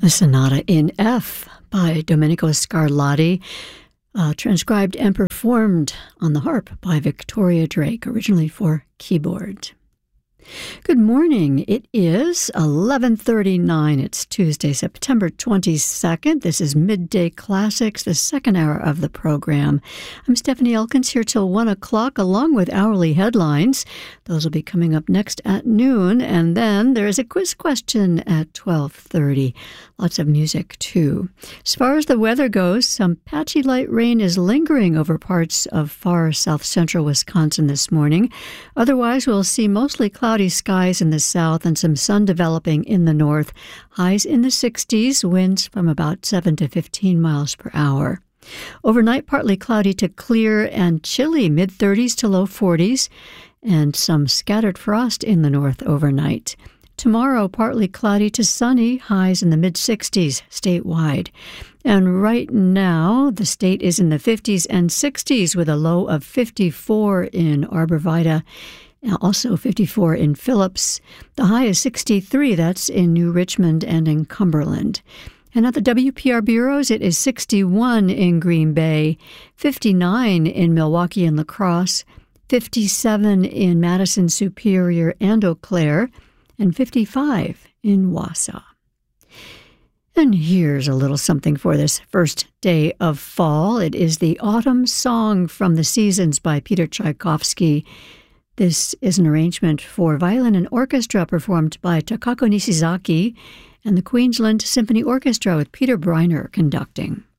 A sonata in F by Domenico Scarlatti, transcribed and performed on the harp by Victoria Drake, originally for keyboard. Good morning. It is 11:39. It's Tuesday, September 22nd. This is Midday Classics, the second hour of the program. I'm Stephanie Elkins here till 1 o'clock, along with hourly headlines. Those will be coming up next at noon, and then there is a quiz question at 12:30. Lots of music, too. As far as the weather goes, some patchy light rain is lingering over parts of far south-central Wisconsin this morning. Otherwise, we'll see mostly cloudy skies in the south and some sun developing in the north. Highs in the 60s, winds from about 7 to 15 miles per hour. Overnight, partly cloudy to clear and chilly, mid-30s to low 40s, and some scattered frost in the north overnight. Tomorrow, partly cloudy to sunny, highs in the mid-60s statewide. And right now, the state is in the 50s and 60s with a low of 54 in Arbor Vitae, also 54 in Phillips. The high is 63, that's in New Richmond and in Cumberland. And at the WPR bureaus, it is 61 in Green Bay, 59 in Milwaukee and La Crosse, 57 in Madison, Superior, and Eau Claire, and 55 in Wausau. And here's a little something for this first day of fall. It is the Autumn Song from the Seasons by Peter Tchaikovsky. This is an arrangement for violin and orchestra performed by Takako Nishizaki and the Queensland Symphony Orchestra with Peter Briner conducting.